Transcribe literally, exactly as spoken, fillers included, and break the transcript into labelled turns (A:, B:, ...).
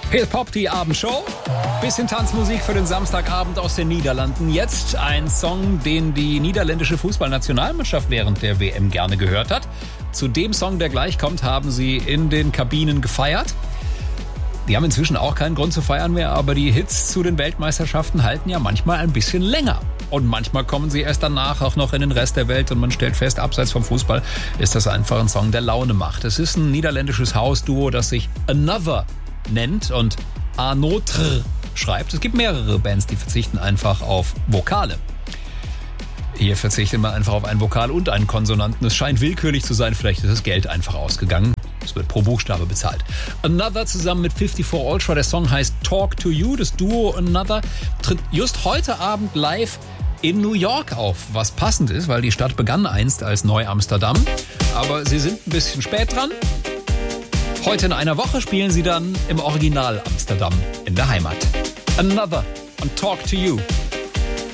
A: Hip-Hop, die Abendshow. Bisschen Tanzmusik für den Samstagabend aus den Niederlanden. Jetzt ein Song, den die niederländische Fußballnationalmannschaft während der W M gerne gehört hat. Zu dem Song, der gleich kommt, haben sie in den Kabinen gefeiert. Die haben inzwischen auch keinen Grund zu feiern mehr, aber die Hits zu den Weltmeisterschaften halten ja manchmal ein bisschen länger. Und manchmal kommen sie erst danach auch noch in den Rest der Welt und man stellt fest, abseits vom Fußball ist das einfach ein Song, der Laune macht. Es ist ein niederländisches Hausduo, das sich Another nennt und Un Autre schreibt. Es gibt mehrere Bands, die verzichten einfach auf Vokale. Hier verzichtet man einfach auf ein Vokal und einen Konsonanten. Es scheint willkürlich zu sein, vielleicht ist das Geld einfach ausgegangen. Es wird pro Buchstabe bezahlt. Another zusammen mit fünfundfünfzig Ultra, der Song heißt Talk to You. Das Duo Another tritt just heute Abend live in New York auf, was passend ist, weil die Stadt begann einst als Neu-Amsterdam. Aber sie sind ein bisschen spät dran. Heute in einer Woche spielen sie dann im Original Amsterdam in der Heimat. Another und Talk to You.